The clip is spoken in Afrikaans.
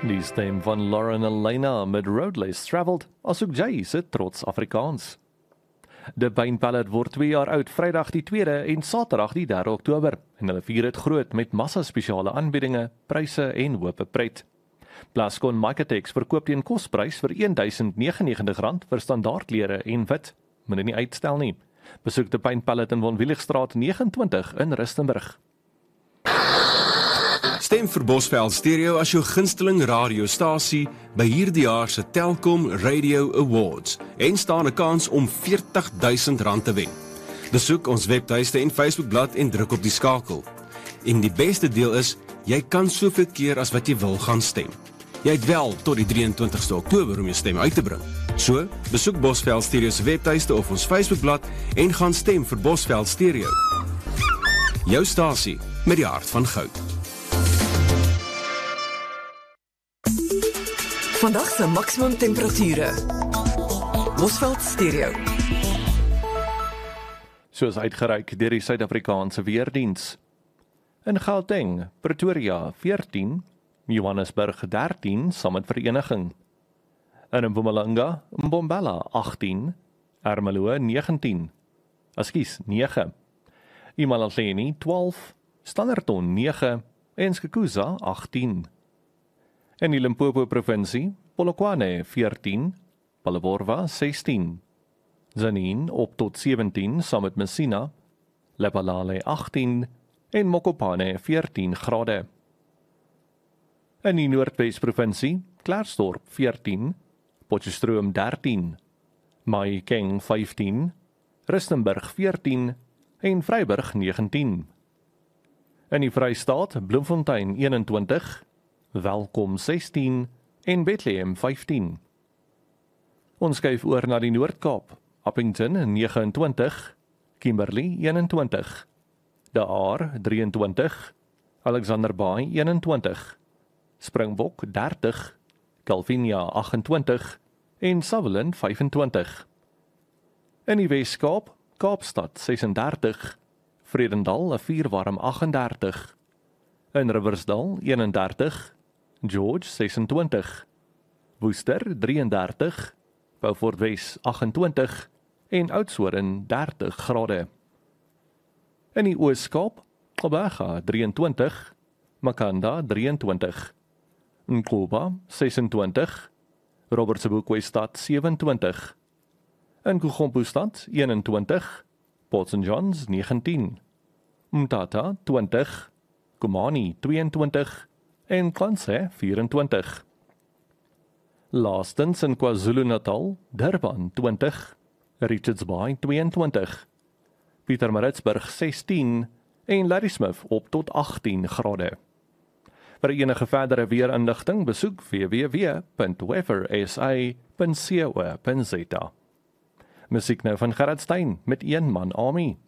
Die stem van Lauren Elena met Roadless Travelled, asook Jay se trots Afrikaans. De pynpallet word 2 jaar oud, Vrydag die 2de en Saterdag die 3 Oktober, en hulle vier dit groot met massa spesiale aanbiedinge, pryse en hoop pret. Plascon Marketex verkoop teen kosprys vir R1099 vir standaardklere en wit. Moet nie uitstel nie. Besoek die pynpallet in Von Willigstraat 29 in Rustenburg. Stem vir Bosveld Stereo as jou gunsteling radiostasie by hierdie jaar se Telkom Radio Awards en staan 'n kans om R40.000 te wen. Besoek ons webtuiste en Facebookblad en druk op die skakel. En die beste deel is, jy kan soveel keer as wat jy wil gaan stem. Jy het wel tot die 23ste Oktober om jou stem uit te bring. So, besoek Bosveld Stereo se webtuiste of ons Facebookblad en gaan stem vir Bosveld Stereo. Jou stasie met die hart van goud. Vandag se maksimum temperature. Bosveld Stereo. Soos uitgereik deur die Suid-Afrikaanse Weerdiens. In Gauteng, Pretoria 14, Johannesburg 13 saam met vereniging. In Mpumalanga, Mbombela 18, Ermelo 19, 9, Imalahleni 12, Standerton 9 en Skukuza 18. In die Limpopo provinsie, Polokwane 14, Palaborwa 16, Tzaneen op tot 17 saam met Messina, Lephalale 18 en Mokopane 14 grade. In die Noordwes provinsie, Klerksdorp 14, Potchefstroom 13, Mahikeng 15, Rustenburg 14 en Vryburg 19. In die Vrystaat, Bloemfontein 21, Welkom 16 en Bethlehem 15. Ons skuif oor na die Noord-Kaap, Appington 29, Kimberley 21, De Aar 23, Alexander Bay 21, Springbok 30, Calvinia 28 en Sutherland 25. In die Wes-Kaap, Kaapstad 36, Vredendal 'n vuurwarm 38, in Riversdal 31, George 26, Worcester 33, Beaufort Wes 28 en Oudtshoorn 30 grade. In die Oos-Kaap, Gqeberha 23, Makanda 23, Nkoba 26, Robertsburg-Stad 27, in Kugompostad 21, Port St Johns 19, Mthatha 20, Komani 22 en Kranse 24. Laastens in KwaZulu-Natal, Durban 20, Richards Bay 22, Pietermaritzburg 16 en Ladysmith op tot 18 grade. Vir enige verdere weerinligting besoek www.weathersa.co.za. Musiek nou van Gerard Stein met Een Man Army.